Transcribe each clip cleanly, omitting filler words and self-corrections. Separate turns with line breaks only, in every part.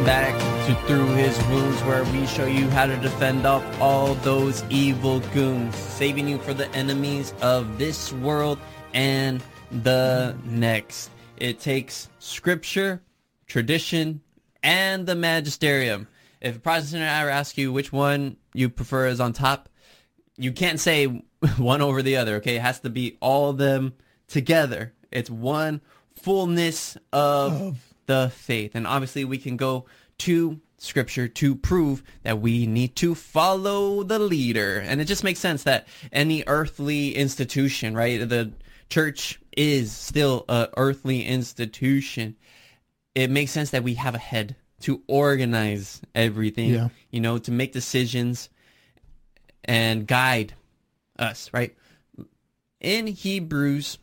Back to Through His Wounds, where we show you how to defend off all those evil goons, saving you from the enemies of this world and the next. It takes scripture, tradition, and the magisterium. If a Protestant ever asks you which one you prefer is on top, you can't say one over the other, okay? It has to be all of them together. It's one fullness of the faith. And obviously we can go to scripture to prove that we need to follow the leader. And it just makes sense that any earthly institution, right? The church is still an earthly institution. It makes sense that we have a head to organize everything, to make decisions and guide us, right? In Hebrews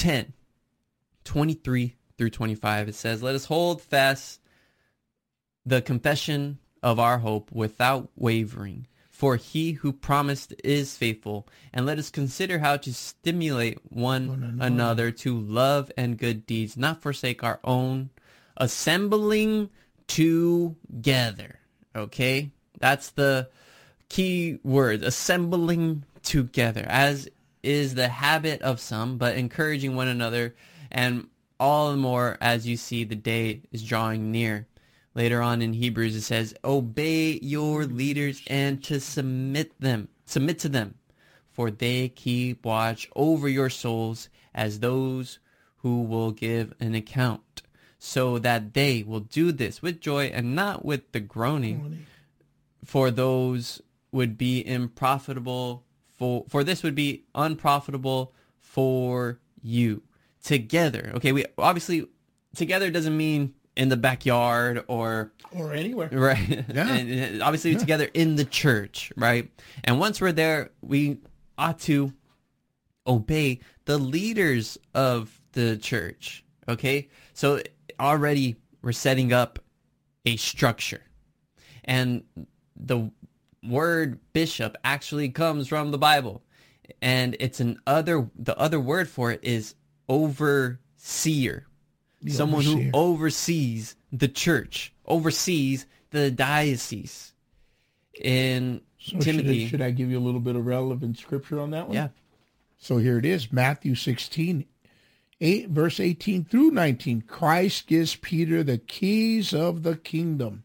10:23 through 25, it says, "Let us hold fast the confession of our hope without wavering, for he who promised is faithful. And let us consider how to stimulate one another to love and good deeds, not forsake our own assembling together." Okay? That's the key word, assembling together, as is the habit of some, but encouraging one another, and all the more as you see the day is drawing near. Later on in Hebrews it says, "Obey your leaders and to submit to them, for they keep watch over your souls as those who will give an account, so that they will do this with joy and not with the groaning, for those would be unprofitable for this would be unprofitable for you." Together. Okay, we obviously together doesn't mean in the backyard or
anywhere.
Right.
Yeah.
And obviously together in the church, right? And once we're there, we ought to obey the leaders of the church. Okay? So already we're setting up a structure. And the word bishop actually comes from the Bible. And it's the other word for it is overseer. Someone who oversees the church, oversees the diocese. In Timothy.
Should I give you a little bit of relevant scripture on that one?
Yeah.
So here it is, Matthew 16, verse 18 through 19. Christ gives Peter the keys of the kingdom.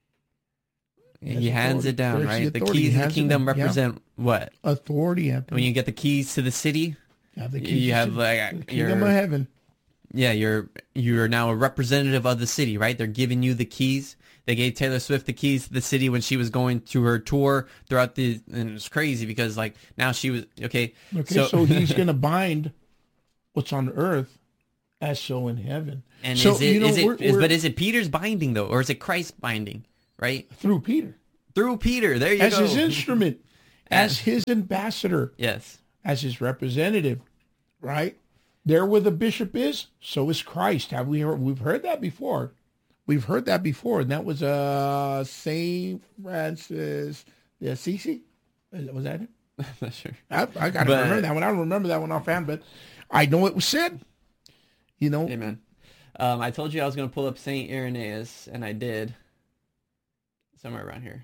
He hands it down, right? The keys of the kingdom represent what?
Authority.
When you get the keys to the city, you have like
the kingdom of heaven.
Yeah, you're now a representative of the city, right? They're giving you the keys. They gave Taylor Swift the keys to the city when she was going to her tour and it was crazy because like now she was okay.
So he's going to bind what's on earth as so in heaven.
And so, is it Peter's binding though, or is it Christ binding? Right?
Through Peter.
There you go.
As his instrument, as his ambassador.
Yes.
As his representative, right? There where the bishop is, so is Christ. We've heard that before. We've heard that before, and that was Saint Francis de Assisi. Was that it?
I'm not sure.
I got to remember that one. I don't remember that one offhand, but I know it was said.
Amen. I told you I was going to pull up Saint Irenaeus, and I did. Somewhere around here.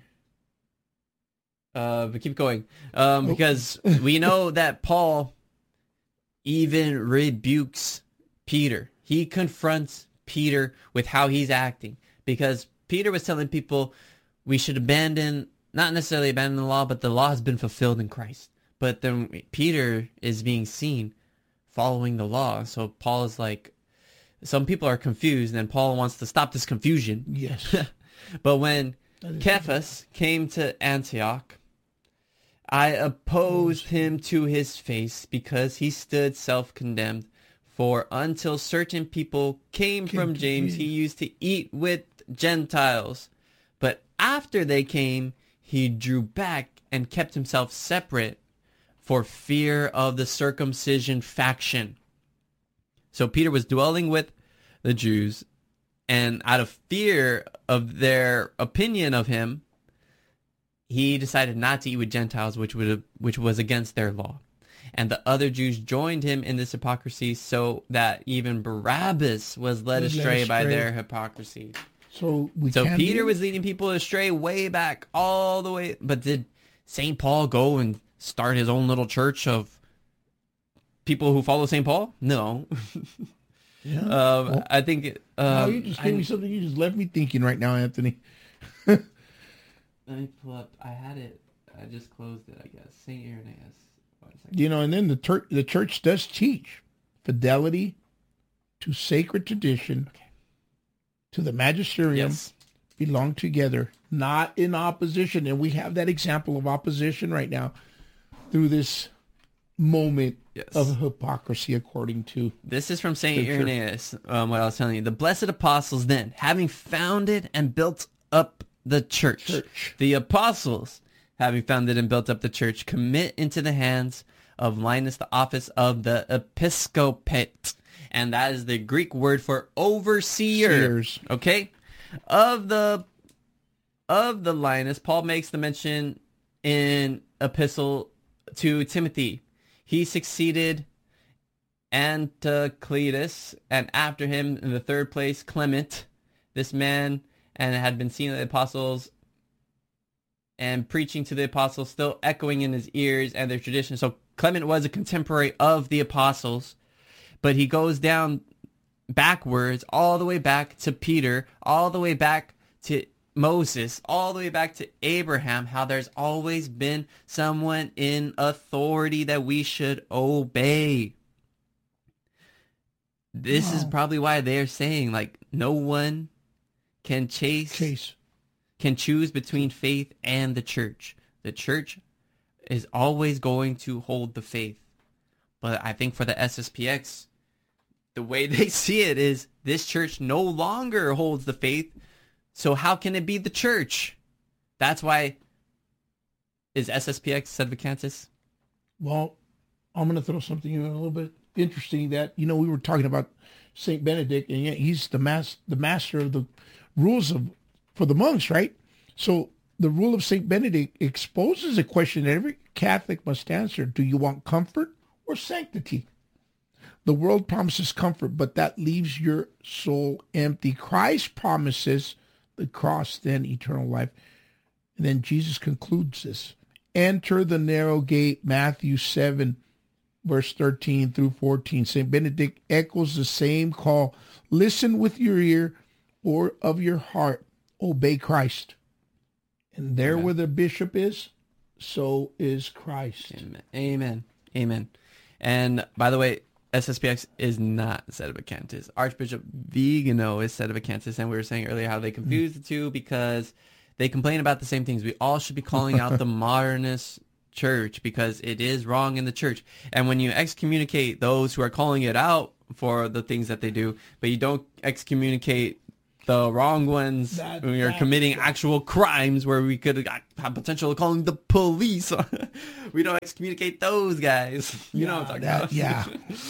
But keep going. Because we know that Paul even rebukes Peter. He confronts Peter with how he's acting. Because Peter was telling people we should not necessarily abandon the law, but the law has been fulfilled in Christ. But then Peter is being seen following the law. So Paul is like, some people are confused, and Paul wants to stop this confusion.
Yes.
But when Cephas came to Antioch, I opposed him to his face because he stood self-condemned. For until certain people came from James, he used to eat with Gentiles. But after they came, he drew back and kept himself separate for fear of the circumcision faction. So Peter was dwelling with the Jews, and out of fear of their opinion of him, he decided not to eat with Gentiles, which was against their law. And the other Jews joined him in this hypocrisy, so that even Barabbas was led astray by their hypocrisy.
So we
So
can
Peter
be-
was leading people astray way back all the way. But did St. Paul go and start his own little church of people who follow St. Paul? No.
Yeah. Well,
I think...
now you just gave me something. You just left me thinking right now, Anthony.
let me pull up. I had it. I just closed it, I guess. St. Irenaeus. One second.
You know, and then the church does teach fidelity to sacred tradition, to the magisterium,
Yes.
belong together, not in opposition. And we have that example of opposition right now through this moment
Yes.
of hypocrisy, according to
This is from St.
Scripture.
Irenaeus, what I was telling you. The blessed apostles then, having founded and built up the church. The apostles, having founded and built up the church, commit into the hands of Linus the office of the episcopate. And that is the Greek word for overseer.
Seers.
Okay? Of the Linus, Paul makes the mention in epistle to Timothy. He succeeded Anticletus, and after him in the third place Clement. This man and had been seen of the apostles and preaching to the apostles, still echoing in his ears and their tradition. So Clement was a contemporary of the apostles, but he goes down backwards, all the way back to Peter, all the way back to Moses, all the way back to Abraham, how there's always been someone in authority that we should obey. This is probably why they're saying, like, no one can can choose between faith and the church. The church is always going to hold the faith. But I think for the SSPX, the way they see it is this church no longer holds the faith. So how can it be the church? That's why is SSPX Sedevacantists?
Well, I'm going to throw something in a little bit interesting that, you know, we were talking about St. Benedict, and yet he's the master of the rules for the monks, right? So the rule of St. Benedict exposes a question that every Catholic must answer. Do you want comfort or sanctity? The world promises comfort, but that leaves your soul empty. Christ promises the cross, then eternal life. And then Jesus concludes this. Enter the narrow gate, Matthew 7, verse 13 through 14. St. Benedict echoes the same call. Listen with your ear or of your heart. Obey Christ. And there
Amen.
where the bishop is, so is Christ.
Amen. Amen. Amen. And by the way, SSPX is not Sedevacantists. Archbishop Vigano is Sedevacantists, and we were saying earlier how they confuse the two because they complain about the same things. We all should be calling out the modernist church because it is wrong in the church. And when you excommunicate those who are calling it out for the things that they do, but you don't excommunicate the wrong ones when you're committing actual crimes where we could have potential of calling the police. We don't excommunicate those guys. You know what I'm talking about.
Yeah.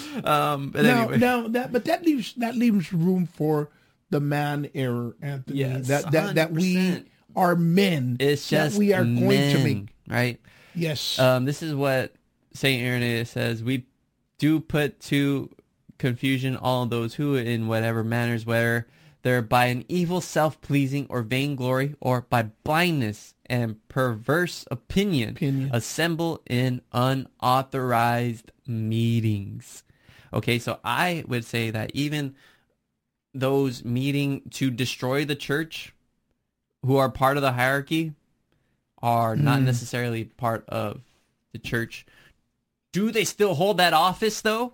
But anyway.
That leaves room for the man error, Anthony.
Yes,
that we
100%.
are men.
It's just
that we are going to
men,
make.
right?
Yes.
This is what St. Irenaeus says. We do put to confusion all those who in whatever manners, whether they're by an evil self-pleasing or vainglory or by blindness and perverse opinion. Assemble in unauthorized meetings. Okay, so I would say that even those meeting to destroy the church who are part of the hierarchy are not necessarily part of the church. Do they still hold that office, though?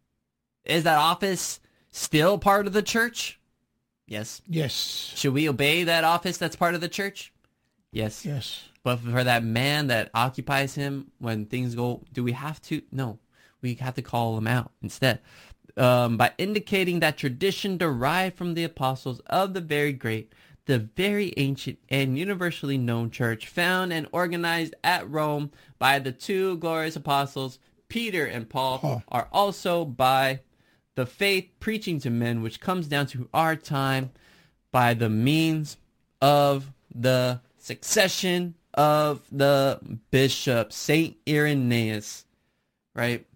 Is that office still part of the church? Yes.
Yes.
Should we obey that office that's part of the church? Yes.
Yes.
But for that man that occupies him when things go, do we have to? No. We have to call him out instead. By indicating that tradition derived from the apostles of the very great, the very ancient and universally known church found and organized at Rome by the two glorious apostles, Peter and Paul, are also by the faith preaching to men, which comes down to our time by the means of the succession of the bishop. St. Irenaeus, right,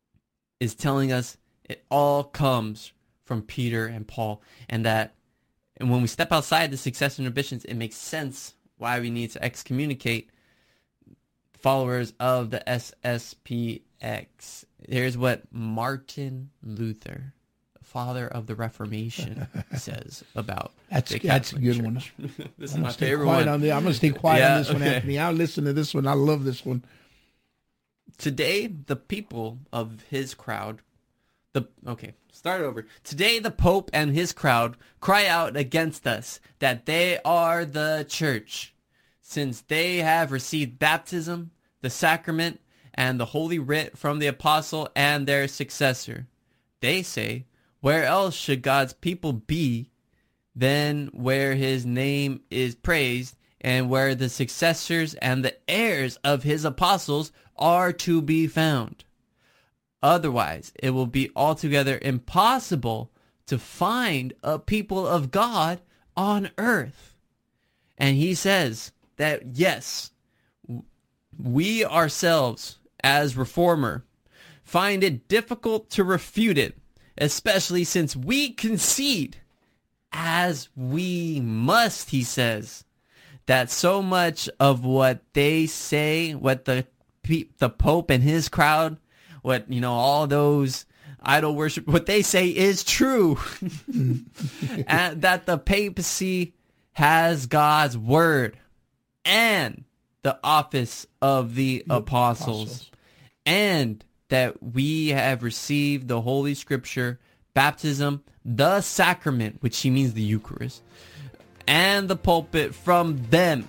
is telling us it all comes from Peter and Paul, and that And when we step outside the successor ambitions, it makes sense why we need to excommunicate followers of the SSPX. Here's what Martin Luther, father of the Reformation, says about
That's
the
a
Catholic
good
Church.
one.
This is
I'm
my
gonna stay
favorite
quiet
one.
on I'm gonna stay quiet
Yeah,
on this one,
okay.
Anthony. I'll listen to this one. I love this one.
Today, the people of his crowd, start over. Today, the Pope and his crowd cry out against us that they are the church, since they have received baptism, the sacrament, and the holy writ from the apostle and their successor. They say, where else should God's people be than where his name is praised and where the successors and the heirs of his apostles are to be found? Otherwise, it will be altogether impossible to find a people of God on earth. And he says that, yes, we ourselves, as reformer, find it difficult to refute it, especially since we concede, as we must, he says, that so much of what they say, what the Pope and his crowd, what, all those idol worship, what they say is true. And that the papacy has God's word and the office of the apostles, and that we have received the Holy Scripture, baptism, the sacrament, which he means the Eucharist, and the pulpit from them.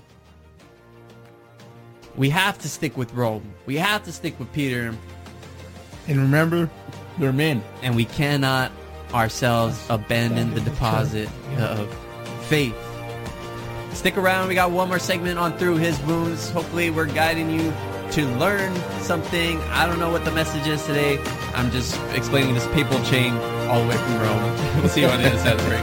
We have to stick with Rome. We have to stick with Peter.
And remember, they're men.
And we cannot ourselves abandon the deposit of faith. Stick around. We got one more segment on Through His Wounds. Hopefully we're guiding you to learn something. I don't know what the message is today. I'm just explaining this papal chain all the way from Rome. We'll see you on the other side of the break.